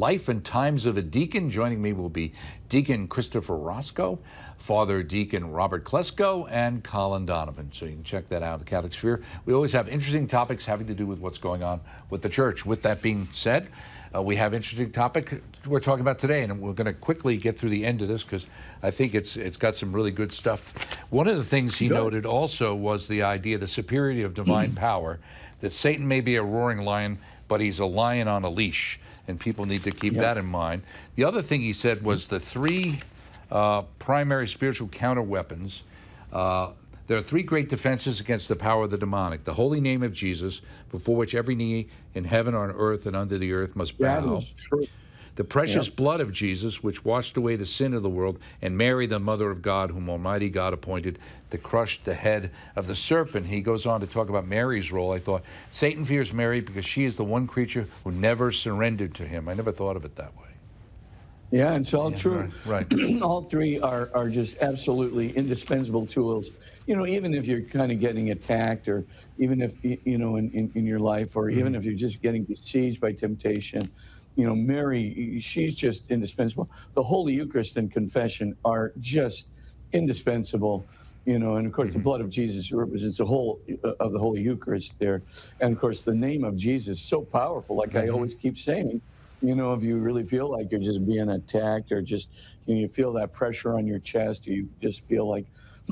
Life and Times of a Deacon. Joining me will be Deacon Christopher Roscoe, Father Deacon Robert Klesko, and Colin Donovan. So you can check that out at the Catholic Sphere. We always have interesting topics having to do with what's going on with the church. With that being said, we have an interesting topic we're talking about today, and we're going to quickly get through the end of this because I think it's got some really good stuff. One of the things he noted also was the idea, the superiority of divine power, that Satan may be a roaring lion, but he's a lion on a leash, and people need to keep that in mind. The other thing he said was the three primary spiritual counter weapons. There are three great defenses against the power of the demonic. The holy name of Jesus, before which every knee in heaven, on earth, and under the earth must bow. That is true. The precious blood of Jesus, which washed away the sin of the world, and Mary, the mother of God, whom Almighty God appointed to crush the head of the serpent. He goes on to talk about Mary's role. I thought, Satan fears Mary because she is the one creature who never surrendered to him. I never thought of it that way. Yeah, it's all true. Right. All three are just absolutely indispensable tools. You know, even if you're kind of getting attacked, or even if, you know, in your life, or even if you're just getting besieged by temptation, you know, Mary, she's just indispensable. The Holy Eucharist and confession are just indispensable, you know, and of course the blood of Jesus represents the whole of the Holy Eucharist there. And of course the name of Jesus is so powerful, like I always keep saying. You know, if you really feel like you're just being attacked, or just, you know, you feel that pressure on your chest, or you just feel like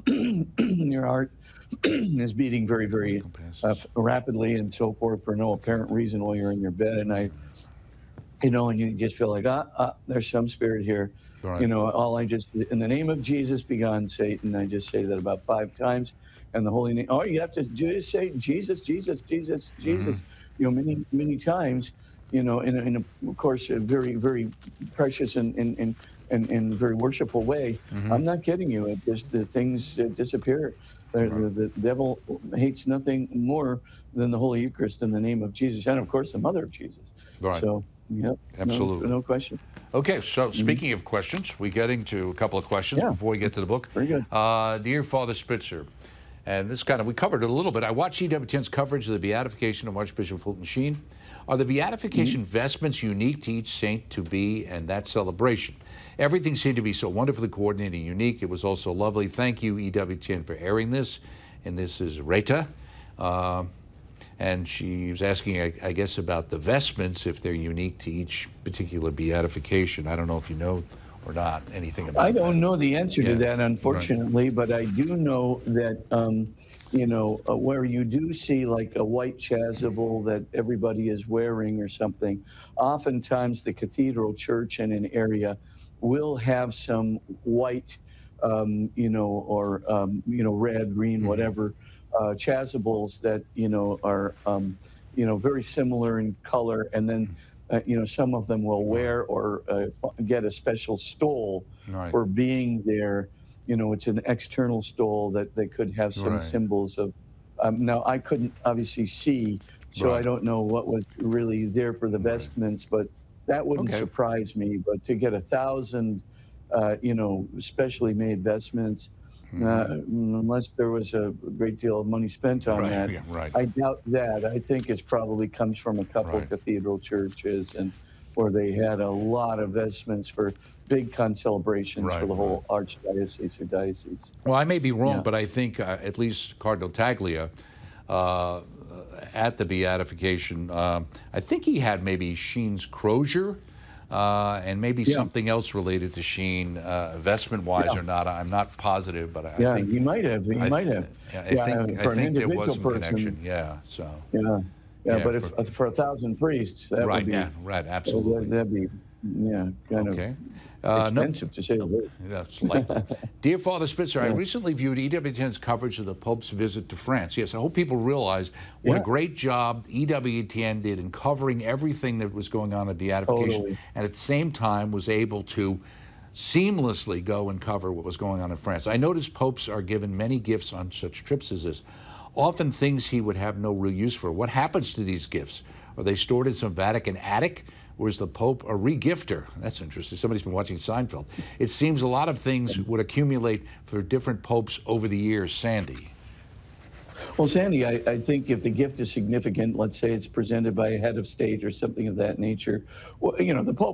your heart is beating very, very rapidly and so forth for no apparent reason while you're in your bed at night, you know, and you just feel like, there's some spirit here. Right. You know, in the name of Jesus, be gone, Satan. I just say that about 5 times. And the holy name, you have to just say Jesus, Jesus, Jesus, Jesus, you know, many, many times, you know, of course, a very, very precious and very worshipful way. I'm not kidding you. It just, the things disappear. The devil hates nothing more than the Holy Eucharist in the name of Jesus, and of course, the Mother of Jesus. Right. So, yeah, absolutely, no question. Okay, so speaking of questions, we're getting to a couple of questions before we get to the book. Very good. Dear Father Spitzer, and this we covered it a little bit. I watched EWTN's coverage of the beatification of Archbishop Fulton Sheen. Are the beatification vestments unique to each saint to be and that celebration? Everything seemed to be so wonderfully coordinated and unique. It was also lovely. Thank you, EWTN, for airing this. And this is Rita. And she was asking, I guess, about the vestments, if they're unique to each particular beatification. I don't know if you know or not anything about that. I don't know the answer to that, unfortunately, but I do know that, you know, where you do see like a white chasuble that everybody is wearing or something, oftentimes the cathedral church in an area will have some white, you know, or, you know, red, green, whatever, chasubles that, you know, are, you know, very similar in color. And then, you know, some of them will wear or get a special stole for being there. You know, it's an external stole that they could have some symbols of. Now, I couldn't obviously see, so I don't know what was really there for the vestments, but that wouldn't surprise me. But to get 1,000, you know, specially made vestments, unless there was a great deal of money spent on that, I doubt that. I think it probably comes from a couple of cathedral churches, and where they had a lot of vestments for big concelebrations for the whole archdiocese or diocese. Well, I may be wrong, but I think at least Cardinal Taglia, at the beatification, I think he had maybe Sheen's crozier, and maybe something else related to Sheen, vestment-wise or not. I'm not positive, but I think he might have. He might have. I think there was some connection. So. But if for 1,000 priests, that would be absolutely. That'd be kind of expensive to say the least. That's likely. Dear Father Spitzer, I recently viewed EWTN's coverage of the Pope's visit to France. Yes, I hope people realize what a great job EWTN did in covering everything that was going on at beatification, and at the same time was able to seamlessly go and cover what was going on in France. I noticed popes are given many gifts on such trips as this, often things he would have no real use for. What happens to these gifts? Are they stored in some Vatican attic? Or is the Pope a regifter? That's interesting. Somebody's been watching Seinfeld. It seems a lot of things would accumulate for different popes over the years. Sandy. Well, Sandy, I think if the gift is significant, let's say it's presented by a head of state or something of that nature, well, you know, the Pope